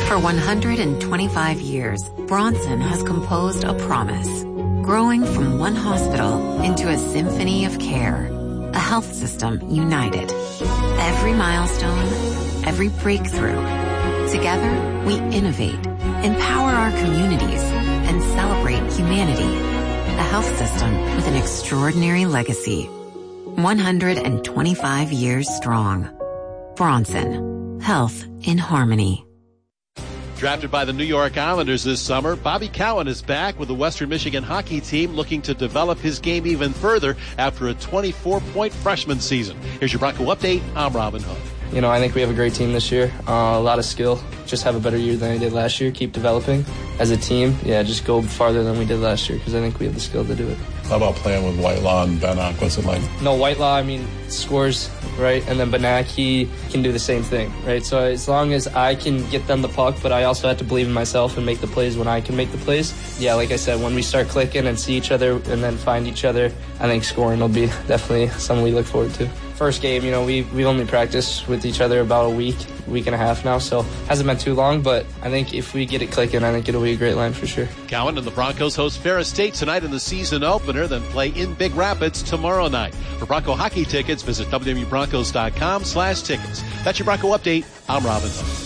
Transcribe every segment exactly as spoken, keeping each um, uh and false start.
For one hundred twenty-five years, Bronson has composed a promise, growing from one hospital into a symphony of care, a health system united. Every milestone, every breakthrough. Together, we innovate, empower our communities, and celebrate humanity. A health system with an extraordinary legacy. one hundred twenty-five years strong. Bronson. Health in harmony. Drafted by the New York Islanders this summer, Bobby Cowan is back with the Western Michigan hockey team looking to develop his game even further after a twenty-four point freshman season. Here's your Bronco Update. I'm Robin Hood. You know, I think we have a great team this year. Uh, a lot of skill. Just have a better year than I did last year. Keep developing as a team. Yeah, just go farther than we did last year because I think we have the skill to do it. How about playing with Whitelaw and Benak? What's it like? No, Whitelaw, I mean, scores, right? And then Benak, he can do the same thing, right? So as long as I can get them the puck, but I also have to believe in myself and make the plays when I can make the plays. Yeah, like I said, when we start clicking and see each other and then find each other, I think scoring will be definitely something we look forward to. First game, you know, we we only practiced with each other about a week, week and a half now, so hasn't been too long, but I think if we get it clicking, I think it'll be a great line for sure. Cowan and the Broncos host Ferris State tonight in the season opener, then play in Big Rapids tomorrow night. For Bronco hockey tickets, visit w w w broncos dot com slash tickets. That's your Bronco Update. I'm Robin Hood.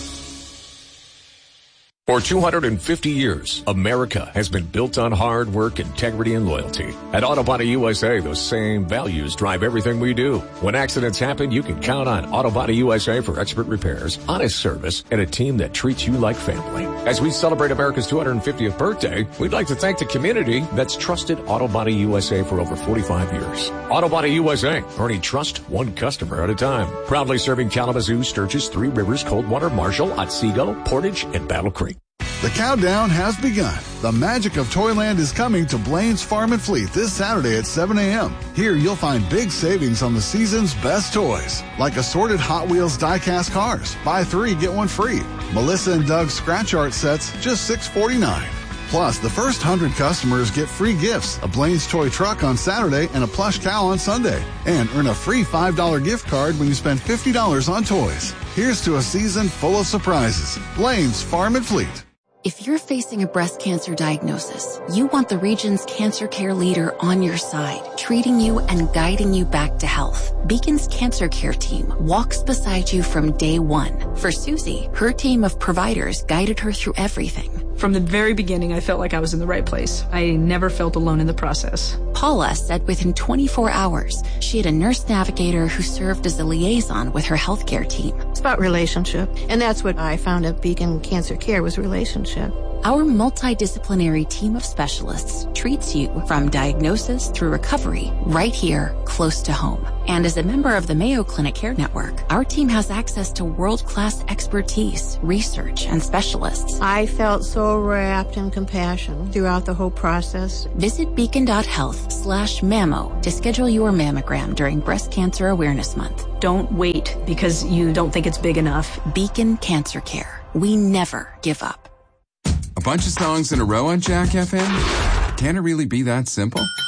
For two hundred fifty years, America has been built on hard work, integrity, and loyalty. At Auto Body U S A, those same values drive everything we do. When accidents happen, you can count on Auto Body U S A for expert repairs, honest service, and a team that treats you like family. As we celebrate America's two hundred fiftieth birthday, we'd like to thank the community that's trusted Auto Body U S A for over forty-five years. Auto Body U S A, earning trust one customer at a time. Proudly serving Kalamazoo, Sturgis, Three Rivers, Coldwater, Marshall, Otsego, Portage, and Battle Creek. The countdown has begun. The magic of Toyland is coming to Blaine's Farm and Fleet this Saturday at seven a.m. Here you'll find big savings on the season's best toys, like assorted Hot Wheels die-cast cars. Buy three, get one free. Melissa and Doug's scratch art sets, just six forty-nine. Plus, the first one hundred customers get free gifts, a Blaine's toy truck on Saturday and a plush cow on Sunday. And earn a free five dollar gift card when you spend fifty dollars on toys. Here's to a season full of surprises. Blaine's Farm and Fleet. If you're facing a breast cancer diagnosis, you want the region's cancer care leader on your side, treating you and guiding you back to health. Beacon's Cancer Care team walks beside you from day one. For Susie, her team of providers guided her through everything. From the very beginning, I felt like I was in the right place. I never felt alone in the process. Paula said within twenty-four hours, she had a nurse navigator who served as a liaison with her healthcare team. It's about relationship, and that's what I found at Beacon Cancer Care was relationship. Our multidisciplinary team of specialists treats you from diagnosis through recovery right here, close to home. And as a member of the Mayo Clinic Care Network, our team has access to world-class expertise, research, and specialists. I felt so wrapped in compassion throughout the whole process. Visit beacon.health slash mammo to schedule your mammogram during Breast Cancer Awareness Month. Don't wait because you don't think it's big enough. Beacon Cancer Care. We never give up. A bunch of songs in a row on Jack F M? Can it really be that simple?